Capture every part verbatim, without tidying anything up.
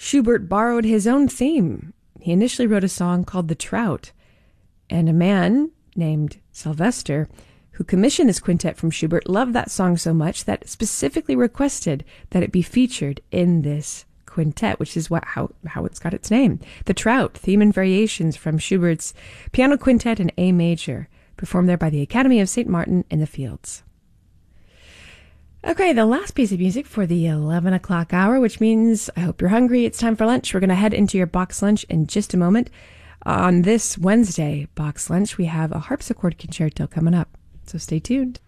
Schubert borrowed his own theme. He initially wrote a song called The Trout, and a man named Sylvester, who commissioned this quintet from Schubert, loved that song so much that specifically requested that it be featured in this quintet, which is what how, how it's got its name. The Trout, theme and variations from Schubert's Piano Quintet in A major, performed there by the Academy of Saint Martin in the Fields. Okay, the last piece of music for the eleven o'clock hour, which means I hope you're hungry. It's time for lunch. We're going to head into your box lunch in just a moment. On this Wednesday box lunch, we have a harpsichord concerto coming up, so stay tuned.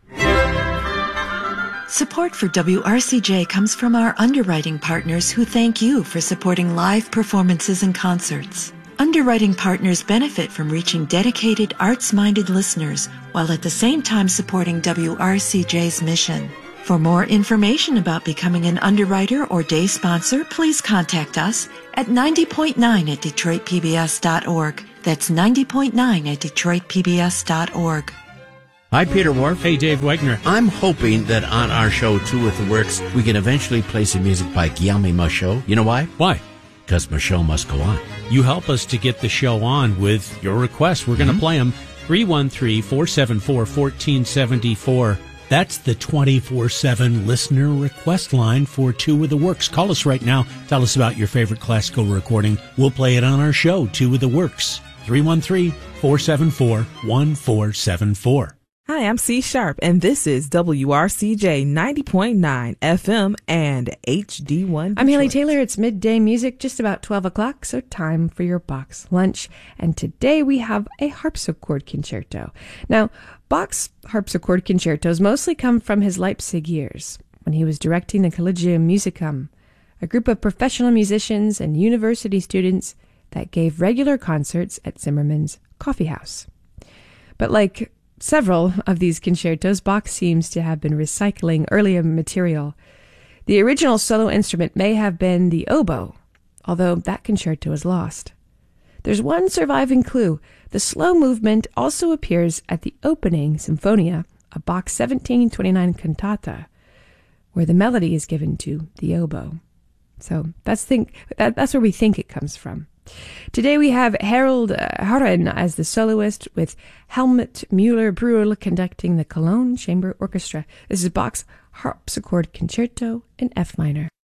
Support for W R C J comes from our underwriting partners who thank you for supporting live performances and concerts. Underwriting partners benefit from reaching dedicated, arts-minded listeners while at the same time supporting W R C J's mission. For more information about becoming an underwriter or day sponsor, please contact us at ninety point nine at detroit p b s dot org. That's ninety point nine at detroit p b s dot org. Hi, Peter Wharf. Hey, Dave Wagner. I'm hoping that on our show, Two with the Works, we can eventually play some music by Guillaume Michaud. You know why? Why? Because Michaud must go on. You help us to get the show on with your requests. We're going to mm-hmm. play them. three one three, four seven four, one four seven four. That's the twenty-four seven listener request line for Two with the Works. Call us right now. Tell us about your favorite classical recording. We'll play it on our show, Two with the Works. three one three, four seven four, one four seven four. Hi, I'm C Sharp, and this is W R C J ninety point nine F M and H D one. I'm Haley Taylor. It's midday music, just about twelve o'clock, so time for your box lunch. And today we have a harpsichord concerto. Now, Bach's harpsichord concertos mostly come from his Leipzig years, when he was directing the Collegium Musicum, a group of professional musicians and university students that gave regular concerts at Zimmermann's Coffee House. But like several of these concertos, Bach seems to have been recycling earlier material. The original solo instrument may have been the oboe, although that concerto is lost. There's one surviving clue. The slow movement also appears at the opening Symphonia of Bach's seventeen twenty-nine cantata, where the melody is given to the oboe. So that's think that, that's where we think it comes from. Today we have Harold uh, Harren as the soloist, with Helmut Müller-Brühl conducting the Cologne Chamber Orchestra. This is Bach's harpsichord concerto in F minor.